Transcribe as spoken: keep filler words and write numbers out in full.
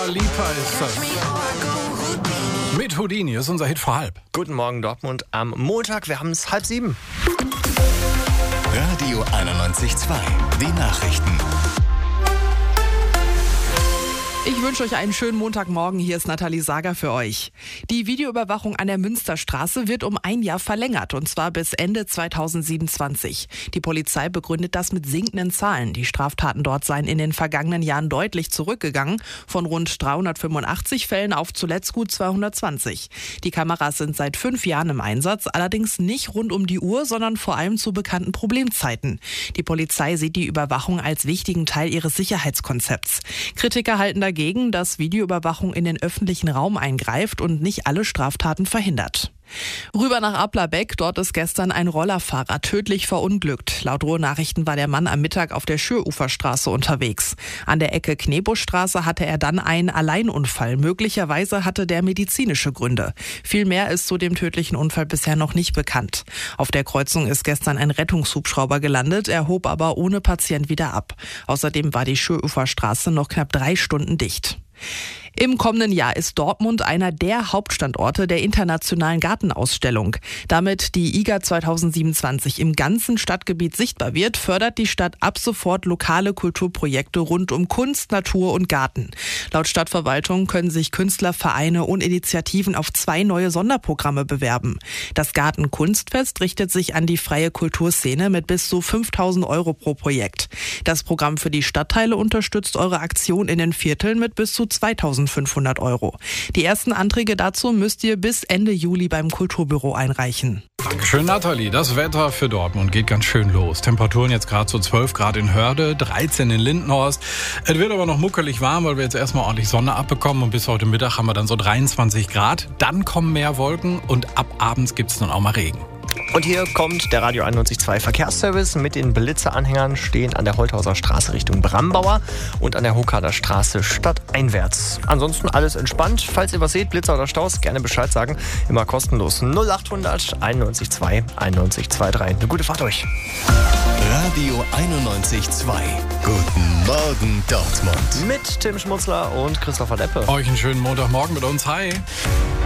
Lipa ist das. Mit Houdini ist unser Hit vor halb. Guten Morgen Dortmund am Montag, wir haben es halb sieben. Radio einundneunzig Komma zwei, die Nachrichten. Ich wünsche euch einen schönen Montagmorgen. Hier ist Nathalie Sager für euch. Die Videoüberwachung an der Münsterstraße wird um ein Jahr verlängert, und zwar bis Ende zweitausendsiebenundzwanzig. Die Polizei begründet das mit sinkenden Zahlen. Die Straftaten dort seien in den vergangenen Jahren deutlich zurückgegangen, von rund dreihundertfünfundachtzig Fällen auf zuletzt gut zweihundertzwanzig. Die Kameras sind seit fünf Jahren im Einsatz, allerdings nicht rund um die Uhr, sondern vor allem zu bekannten Problemzeiten. Die Polizei sieht die Überwachung als wichtigen Teil ihres Sicherheitskonzepts. Kritiker halten dagegen, dass Videoüberwachung in den öffentlichen Raum eingreift und nicht alle Straftaten verhindert. Rüber nach Ablerbeck, dort ist gestern ein Rollerfahrer tödlich verunglückt. Laut Ruhr-Nachrichten war der Mann am Mittag auf der Schöruferstraße unterwegs. An der Ecke Knebuschstraße hatte er dann einen Alleinunfall. Möglicherweise hatte der medizinische Gründe. Viel mehr ist zu dem tödlichen Unfall bisher noch nicht bekannt. Auf der Kreuzung ist gestern ein Rettungshubschrauber gelandet, er hob aber ohne Patient wieder ab. Außerdem war die Schöruferstraße noch knapp drei Stunden dicht. Im kommenden Jahr ist Dortmund einer der Hauptstandorte der internationalen Gartenausstellung. Damit die I G A zweitausendsiebenundzwanzig im ganzen Stadtgebiet sichtbar wird, fördert die Stadt ab sofort lokale Kulturprojekte rund um Kunst, Natur und Garten. Laut Stadtverwaltung können sich Künstler, Vereine und Initiativen auf zwei neue Sonderprogramme bewerben. Das Gartenkunstfest richtet sich an die freie Kulturszene mit bis zu fünftausend Euro pro Projekt. Das Programm für die Stadtteile unterstützt eure Aktion in den Vierteln mit bis zu zweitausendfünfhundert Euro. Die ersten Anträge dazu müsst ihr bis Ende Juli beim Kulturbüro einreichen. Dankeschön, Nathalie. Das Wetter für Dortmund geht ganz schön los. Temperaturen jetzt gerade so zwölf Grad in Hörde, dreizehn in Lindenhorst. Es wird aber noch muckelig warm, weil wir jetzt erstmal ordentlich Sonne abbekommen. Und bis heute Mittag haben wir dann so dreiundzwanzig Grad. Dann kommen mehr Wolken und ab abends gibt es dann auch mal Regen. Und hier kommt der Radio einundneunzig Komma zwei Verkehrsservice. Mit den Blitzeranhängern stehen an der Holthauser Straße Richtung Brambauer und an der Hokader Straße stadteinwärts. Ansonsten alles entspannt. Falls ihr was seht, Blitzer oder Staus, gerne Bescheid sagen. Immer kostenlos. null achthundert einundneunzig Komma zwei einundneunzig Komma drei. Eine gute Fahrt euch. Radio einundneunzig Komma zwei. Guten Morgen Dortmund. Mit Tim Schmutzler und Christopher Deppe. Euch einen schönen Montagmorgen mit uns. Hi.